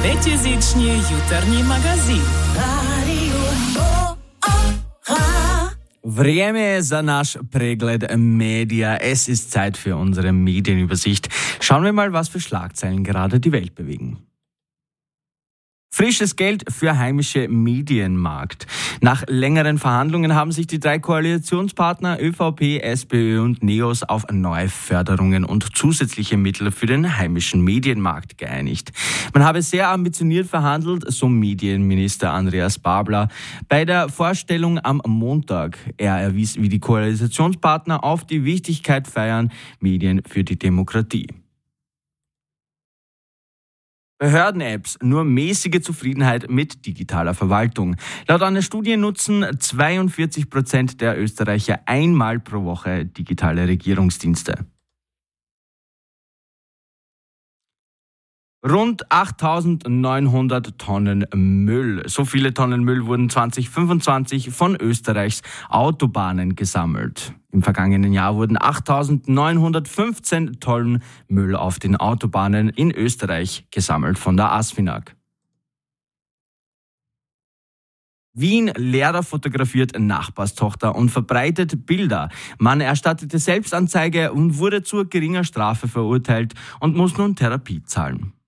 Третьязичний jutarnji magazin. Время za naš Pregled Media. Es ist Zeit für unsere Medienübersicht. Schauen wir mal, was für Schlagzeilen gerade die Welt bewegen. Frisches Geld für heimische Medienmarkt. Nach längeren Verhandlungen haben sich die drei Koalitionspartner ÖVP, SPÖ und NEOS auf neue Förderungen und zusätzliche Mittel für den heimischen Medienmarkt geeinigt. Man habe sehr ambitioniert verhandelt, so Medienminister Andreas Babler bei der Vorstellung am Montag. Er erwies, wie die Koalitionspartner auf die Wichtigkeit feiern, Medien für die Demokratie. Behörden-Apps, nur mäßige Zufriedenheit mit digitaler Verwaltung. Laut einer Studie nutzen 42% der Österreicher einmal pro Woche digitale Regierungsdienste. Rund 8.900 Tonnen Müll. So viele Tonnen Müll wurden 2025 von Österreichs Autobahnen gesammelt. Im vergangenen Jahr wurden 8.915 Tonnen Müll auf den Autobahnen in Österreich gesammelt von der ASFINAG. Wien: Lehrer fotografiert Nachbarstochter und verbreitet Bilder. Mann erstattete Selbstanzeige und wurde zu geringer Strafe verurteilt und muss nun Therapie zahlen.